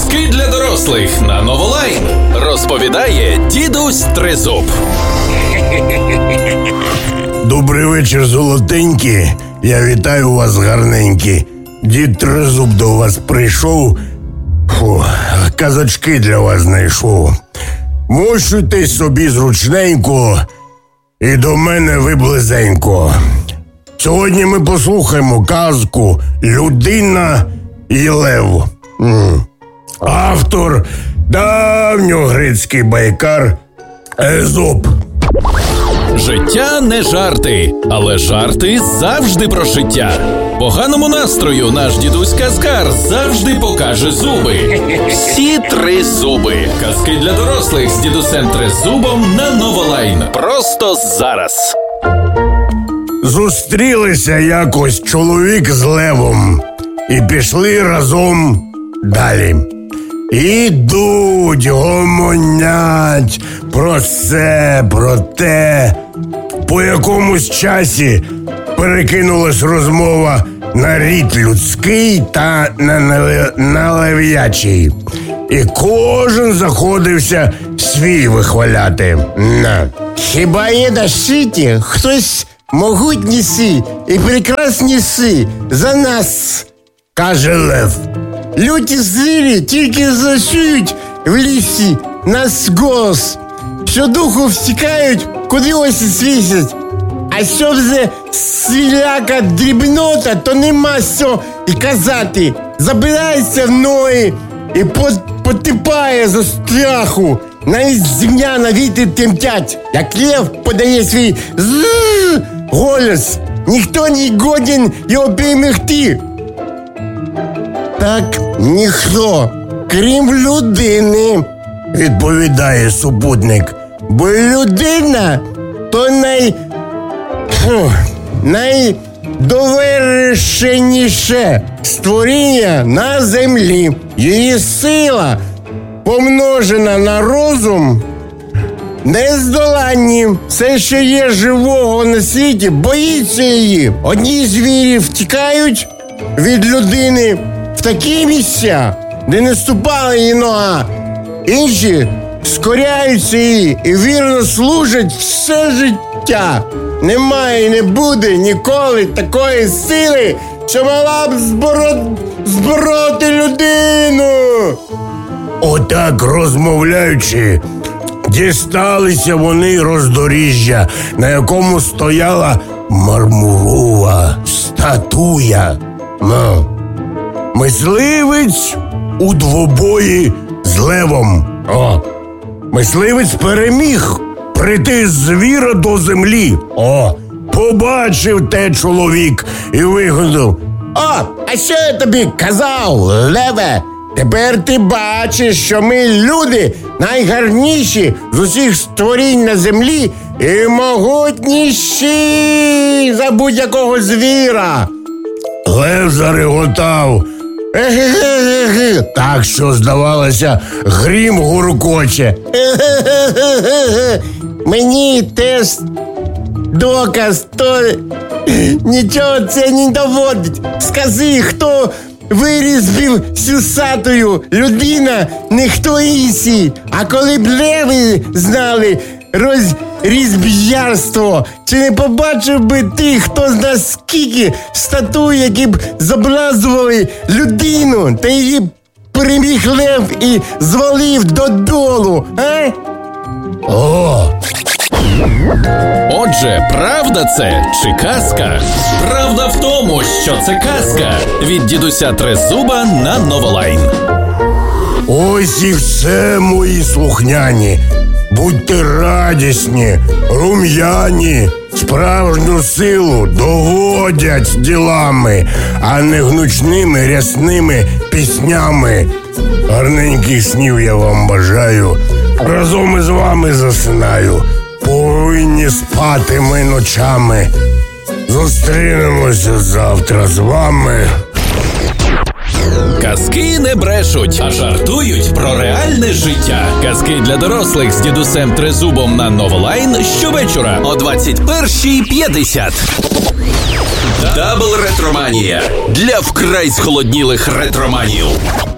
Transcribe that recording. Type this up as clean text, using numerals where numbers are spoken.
Казки для дорослих на Новолайн. Розповідає дідусь Трезуб. Добрий вечір, золотенькі. Я вітаю вас, гарненькі. Дід Трезуб до вас прийшов. Казочки для вас знайшов. Мощуйте собі зручненько і до мене ви близенько. Сьогодні ми послухаємо казку «Людина і лев». Автор – давньогрецький байкар Езоп. Життя не жарти, але жарти завжди про життя. Поганому настрою наш дідусь-казкар завжди покаже зуби. Всі три зуби. Казки для дорослих з дідусем Трезубом на Новолайн. Просто зараз. Зустрілися якось чоловік з левом і пішли разом далі. Ідуть, гомонять про це, про те. По якомусь часі перекинулась розмова на рід людський та на лев'ячий. І кожен заходився свій вихваляти. Хіба є на світі хтось могутніший і прекрасніший за нас, каже лев. Люті звірі тільки зачують в лісі нас голос, щодуху втікають, куди ось і свісять. А що вже свіляка дрібнота, то нема що і казати. Забирається в ноги і потипає за страху. Навіть земля на вітер тремтять, як лев подає свій голос. Ніхто не годен його перемогти. Так ніхто, крім людини, відповідає супутник. Бо людина то найдовершеніше створіння на землі. Її сила, помножена на розум, нездоланні. Все, що є живого на світі, боїться її. Одні звірі втікають від людини в такі місця, де не ступала її нога. Інші скоряються її і вірно служать все життя. Немає і не буде ніколи такої сили, що мала б збороти людину. Отак, розмовляючи, дісталися вони роздоріжжя, на якому стояла мармурова статуя. Мисливець у двобої з левом. Мисливець переміг прийти з звіра до землі. Побачив те чоловік і вигукнув: а що я тобі казав, леве? Тепер ти бачиш, що ми, люди, найгарніші з усіх створінь на землі і могутніші за будь-якого звіра. Лев зареготав. Так, що, здавалося, грім гуркоче. Мені теж доказ, то нічого це не доводить. Скажи, хто вирізбив цю статую? Людина, не хто інший. А коли б леви знали різб'ярство, чи не побачив би ти, хто зна скільки статуй, які б зобразували людину, та її переміг лев і звалив додолу, а? Отже, правда це чи казка? Правда в тому, що це казка. Від дідуся Трезуба на Новолайн. Ось і все, мої слухняні. Будьте радісні, рум'яні, справжню силу доводять ділами, а не гнучними рясними піснями. Гарненьких снів я вам бажаю, разом із вами засинаю. Повинні спати ми ночами. Зустрінемося завтра з вами. Казки не брешуть, а жартують про реальне життя. Казки для дорослих з дідусем Трезубом на Новолайн щовечора о 21:50. Дабл ретроманія для вкрай зголоднілих ретроманів.